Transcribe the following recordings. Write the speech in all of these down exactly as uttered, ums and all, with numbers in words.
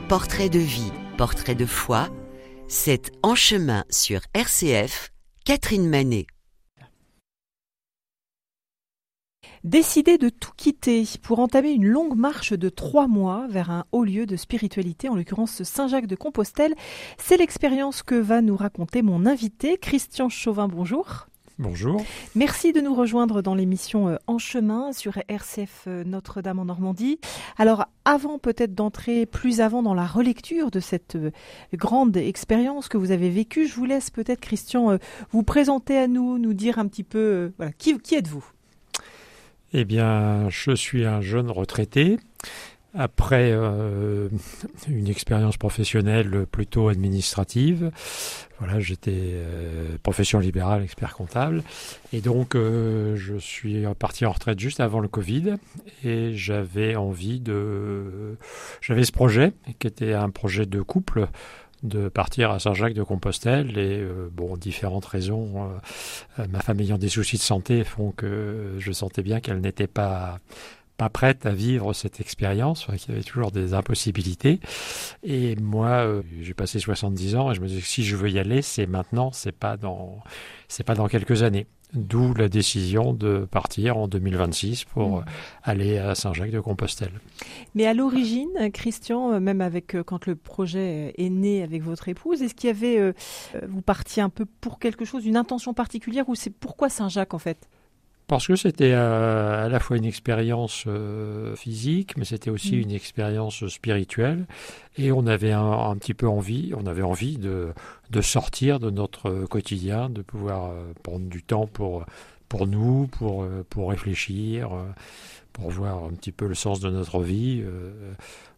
Portrait de vie, portrait de foi, c'est En chemin sur R C F, Catherine Manet. Décider de tout quitter pour entamer une longue marche de trois mois vers un haut lieu de spiritualité, en l'occurrence Saint-Jacques-de-Compostelle, c'est l'expérience que va nous raconter mon invité, Christian Chauvin. Bonjour. Bonjour. Merci de nous rejoindre dans l'émission En chemin sur R C F Notre-Dame en Normandie. Alors, avant peut-être d'entrer plus avant dans la relecture de cette grande expérience que vous avez vécue, je vous laisse peut-être, Christian, vous présenter à nous, nous dire un petit peu, voilà, qui, qui êtes-vous ? Eh bien, je suis un jeune retraité. Après euh, une expérience professionnelle plutôt administrative, voilà, j'étais euh, profession libérale, expert comptable, et donc euh, je suis parti en retraite juste avant le Covid, et j'avais envie de, j'avais ce projet qui était un projet de couple, de partir à Saint-Jacques-de-Compostelle, et euh, bon, différentes raisons, euh, ma femme ayant des soucis de santé font que je sentais bien qu'elle n'était pas pas prête à vivre cette expérience, enfin, qu'il y avait toujours des impossibilités. Et moi, euh, j'ai passé soixante-dix ans et je me disais que si je veux y aller, c'est maintenant, c'est pas dans, c'est pas dans quelques années. D'où la décision de partir en deux mille vingt-six pour mmh. aller à Saint-Jacques-de-Compostelle. Mais à l'origine, Christian, même avec quand le projet est né avec votre épouse, est-ce qu'il y avait, euh, vous partiez un peu pour quelque chose, une intention particulière, ou c'est pourquoi Saint-Jacques en fait ? Parce que c'était euh, à la fois une expérience euh, physique, mais c'était aussi mmh. une expérience spirituelle. Et on avait un, un petit peu envie, on avait envie de, de sortir de notre quotidien, de pouvoir euh, prendre du temps pour, pour nous, pour, euh, pour réfléchir, euh, pour voir un petit peu le sens de notre vie. Euh,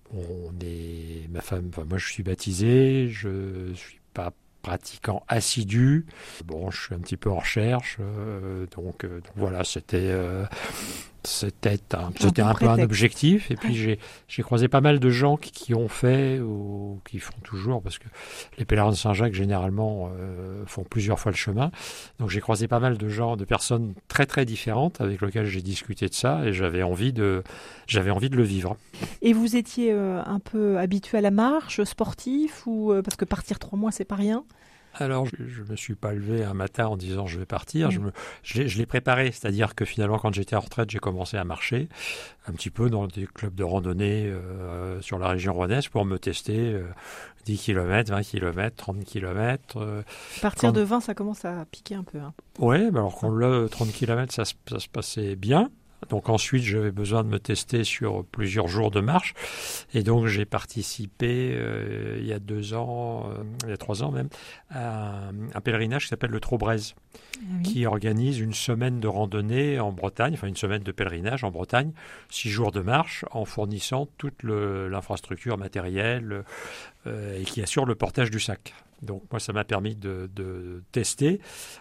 on est, ma femme, enfin moi je suis baptisé, je suis pas pratiquant assidu. Bon, je suis un petit peu en recherche, euh, donc, euh, donc voilà, c'était, euh, c'était, un, c'était un, un peu un objectif. Et puis j'ai, j'ai croisé pas mal de gens qui, qui ont fait ou qui font toujours, parce que les pèlerins de Saint-Jacques généralement euh, font plusieurs fois le chemin. Donc j'ai croisé pas mal de gens, de personnes très très différentes avec lesquelles j'ai discuté de ça, et j'avais envie de, j'avais envie de le vivre. Et vous étiez euh, un peu habitué à la marche, sportif, ou euh, parce que partir trois mois c'est pas rien? Alors, je ne me suis pas levé un matin en disant je vais partir, mmh. je, me, je, l'ai, je l'ai préparé, c'est-à-dire que finalement quand j'étais en retraite, j'ai commencé à marcher un petit peu dans des clubs de randonnée euh, sur la région rouennaise pour me tester euh, dix kilomètres, vingt kilomètres, trente kilomètres. Euh, à partir quand... de vingt, ça commence à piquer un peu. Hein. Oui, bah alors quand là, trente kilomètres, ça, ça se passait bien. Donc ensuite, j'avais besoin de me tester sur plusieurs jours de marche. Et donc, j'ai participé euh, il y a deux ans, euh, il y a trois ans même, à un, un pèlerinage qui s'appelle le Traubraise, oui. qui organise une semaine de randonnée en Bretagne, enfin une semaine de pèlerinage en Bretagne, six jours de marche, en fournissant toute le, l'infrastructure matérielle euh, et qui assure le portage du sac. Donc moi, ça m'a permis de, de tester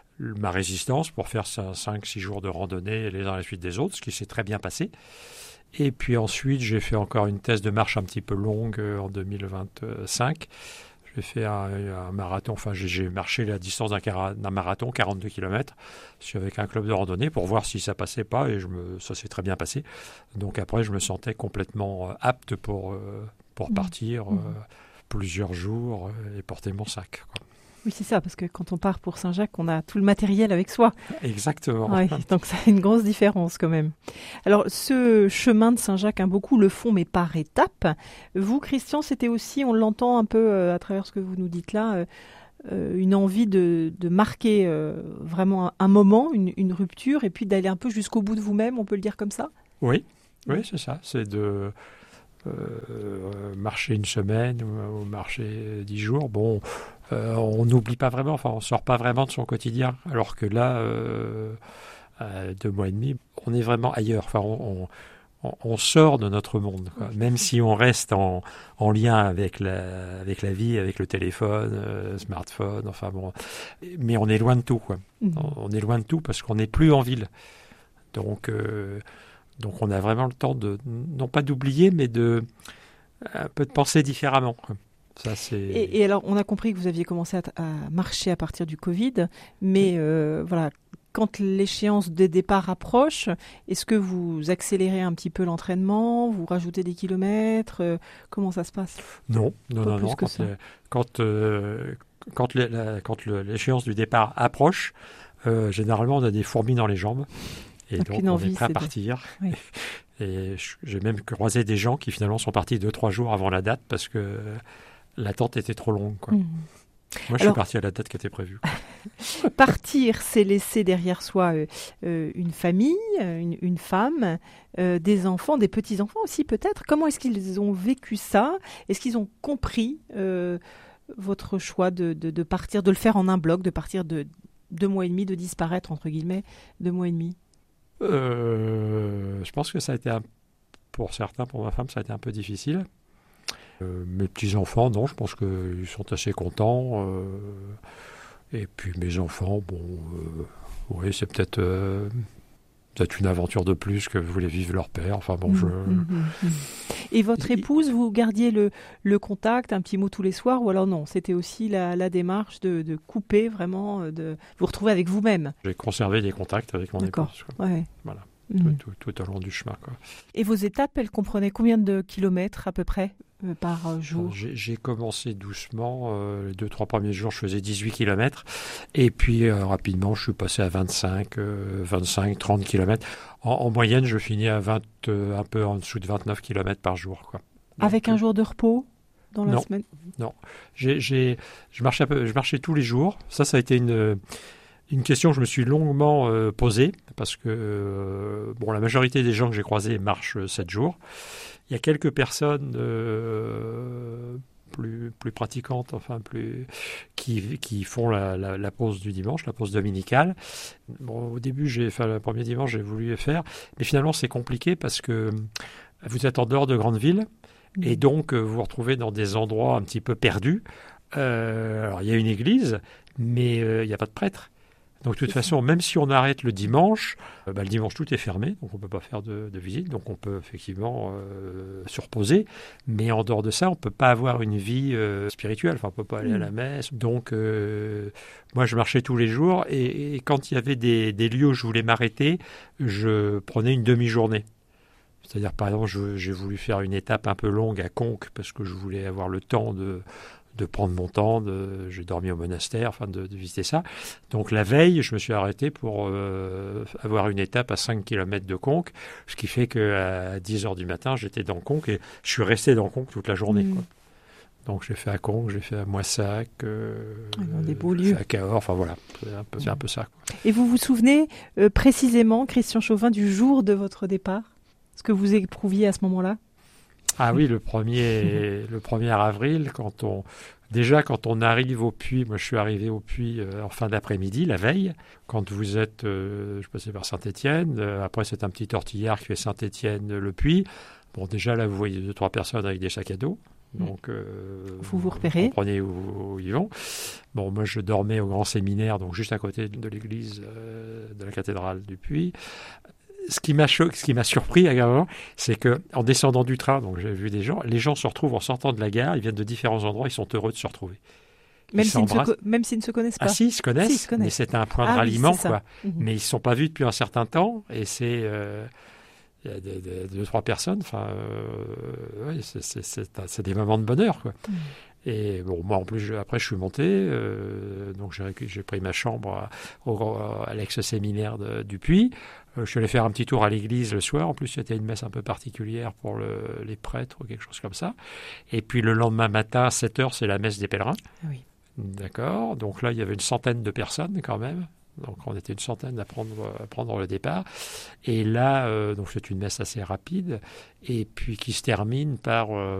ma résistance pour faire cinq six jours de randonnée les uns à la suite des autres, ce qui s'est très bien passé. Et puis ensuite, j'ai fait encore une thèse de marche un petit peu longue en deux mille vingt-cinq. J'ai fait un, un marathon, enfin j'ai, j'ai marché la distance d'un, d'un marathon, quarante-deux kilomètres, avec un club de randonnée pour voir si ça passait pas, et je me, ça s'est très bien passé. Donc après, je me sentais complètement apte pour, pour mmh. partir mmh. Euh, plusieurs jours et porter mon sac, quoi. Oui, c'est ça, parce que quand on part pour Saint-Jacques, on a tout le matériel avec soi. Exactement. Ouais, donc ça a une grosse différence quand même. Alors, ce chemin de Saint-Jacques, hein, beaucoup le font, mais par étapes. Vous, Christian, c'était aussi, on l'entend un peu euh, à travers ce que vous nous dites là, euh, une envie de, de marquer euh, vraiment un, un moment, une, une rupture, et puis d'aller un peu jusqu'au bout de vous-même, on peut le dire comme ça ? Oui, oui, c'est ça. C'est de... Euh, marcher une semaine ou, ou marcher dix jours, bon, euh, on n'oublie pas vraiment, enfin on sort pas vraiment de son quotidien, alors que là, euh, à deux mois et demi, on est vraiment ailleurs, enfin on, on, on sort de notre monde, quoi. Même si on reste en, en lien avec la, avec la vie, avec le téléphone, euh, smartphone, enfin bon, mais on est loin de tout, quoi. Mmh. On, on est loin de tout parce qu'on n'est plus en ville, donc euh, Donc on a vraiment le temps de, non pas d'oublier, mais de un peu de penser différemment. Ça, c'est... Et, et alors, on a compris que vous aviez commencé à, à marcher à partir du Covid, mais euh, voilà, quand l'échéance de départ approche, est-ce que vous accélérez un petit peu l'entraînement, vous rajoutez des kilomètres, euh, comment ça se passe? Non, non, Pas non, plus non. que Quand, ça. euh, quand, euh, quand, les- la- quand le- l'échéance du départ approche, euh, généralement on a des fourmis dans les jambes. Et donc Aucune on envie, est prêt à c'est de- partir. Oui. Et je- j'ai même croisé des gens qui finalement sont partis deux, trois jours avant la date parce que l'attente était trop longue, quoi. Mhm. Moi, je Alors- suis parti à la date qui était prévue, quoi. Partir, c'est laisser derrière soi euh, euh, une famille, euh, une, une femme, euh, des enfants, des petits-enfants aussi peut-être. Comment est-ce qu'ils ont vécu ça? Est-ce qu'ils ont compris euh, votre choix de, de, de partir, de le faire en un bloc, de partir de deux mois et demi, de disparaître, entre guillemets, deux mois et demi? Euh, je pense que ça a été, un- pour certains, pour ma femme, ça a été un peu difficile. Euh, mes petits-enfants, non, je pense qu'ils sont assez contents. euh, et puis mes enfants, bon, euh, oui, c'est peut-être euh, peut-être une aventure de plus que voulait vivre leur père. Enfin bon, je... Mhm, mhm, mhm. Et votre Il- épouse, vous gardiez le, le contact, un petit mot tous les soirs, ou alors non, c'était aussi la, la démarche de, de couper vraiment, euh, de vous retrouver avec vous-même. j'ai conservé des contacts avec mon D'accord. épouse, quoi. Ouais. Voilà, Mhm. tout, tout- tout au long du chemin, quoi. Et vos étapes, elles comprenaient combien de kilomètres à peu près euh, par euh, jour? J'ai j'ai commencé doucement. euh, les deux, trois premiers jours, je faisais dix-huit kilomètres. Et puis, euh, rapidement, je suis passé à vingt-cinq, euh, vingt-cinq, trente kilomètres. En, en moyenne, je finis à vingt, euh, un peu en dessous de vingt-neuf kilomètres par jour, quoi. Donc, Avec un euh, jour de repos dans la non. semaine? j'ai- j'ai- je, marchais un peu- je marchais tous les jours. Ça, ça a été une, une question que je me suis longuement euh, posée. Parce que euh, bon, la majorité des gens que j'ai croisés marchent euh, sept jours. Il y a quelques personnes euh, plus, plus pratiquantes, enfin plus, qui, qui font la, la- la pause du dimanche, la pause dominicale. Bon, au début, j'ai, enfin, le premier dimanche, j'ai voulu le faire, mais finalement, c'est compliqué parce que vous êtes en dehors de grandes villes et donc euh, vous vous retrouvez dans des endroits un petit peu perdus. Euh, alors, il y a une église, mais euh, il n'y a pas de prêtre. Donc, de toute façon, même si on arrête le dimanche, euh, bah, le dimanche, tout est fermé, donc on ne peut pas faire de, de visite, donc on peut effectivement euh, se reposer. Mais en dehors de ça, on ne peut pas avoir une vie euh, spirituelle, enfin, on ne peut pas aller à la messe. Donc, euh, moi, je marchais tous les jours, et, et quand il y avait des, des lieux où je voulais m'arrêter, je prenais une demi-journée. C'est-à-dire, par exemple, je- j'ai voulu faire une étape un peu longue à Conques, parce que je voulais avoir le temps de... de prendre mon temps, de, j'ai dormi au monastère, enfin de, de visiter ça. Donc la veille, je me suis arrêté pour euh, avoir une étape à cinq kilomètres de Conques, ce qui fait qu'à dix heures du matin, j'étais dans Conques et je suis resté dans Conques toute la journée, Mmh. quoi. Donc j'ai fait à Conques, j'ai fait à Moissac, euh, Ah, dans des beaux j'ai lieux. fait à Cahors, enfin voilà, c'est un peu, c'est un peu ça, quoi. Et vous vous souvenez euh, précisément, Christian Chauvin, du jour de votre départ? Ce que vous éprouviez à ce moment-là? Ah oui, le premier, le premier avril, quand on, déjà quand on arrive au Puy, moi je suis arrivé au Puy euh, en fin d'après-midi, la veille, quand vous êtes, euh, je passais par Saint-Étienne, euh, après c'est un petit tortillard qui fait Saint-Étienne-le Puy. Bon, déjà là vous voyez deux, trois personnes avec des sacs à dos. Donc, euh, Vous vous repérez. comprenez où, où ils vont. Bon, moi je dormais au grand séminaire, donc juste à côté de l'église euh, de la cathédrale du Puy. Ce qui m'a choqué, ce qui m'a surpris également, c'est que en descendant du train, donc j'ai vu des gens, les gens se retrouvent en sortant de la gare, ils viennent de différents endroits, ils sont heureux de se retrouver. Même Ils s'ils, ne se s'embrassent. co- même s'ils ne se connaissent pas. Ah si, ils se connaissent, Si, ils se connaissent. mais c'est un point de Ah oui, ralliement, c'est ça. quoi. Mhm. Mais ils ne se sont pas vus depuis un certain temps, et c'est euh, il y a des, des- deux, trois personnes, enfin, euh, ouais, c'est, c'est, c'est, un- c'est des moments de bonheur, quoi. Mhm. Et bon, moi en plus, je- après je suis monté, euh, donc j'ai, récu- j'ai pris ma chambre à, au, à l'ex-séminaire de- du Puy. Euh, je suis allé faire un petit tour à l'église le soir. En plus, c'était une messe un peu particulière pour le- les prêtres ou quelque chose comme ça. Et puis le lendemain matin, à sept heures, c'est la messe des pèlerins. Ah oui. D'accord. Donc là, il y avait une centaine de personnes quand même. Donc on était une centaine à prendre, à prendre le départ. Et là, euh, donc c'est une messe assez rapide, et puis qui se termine par euh,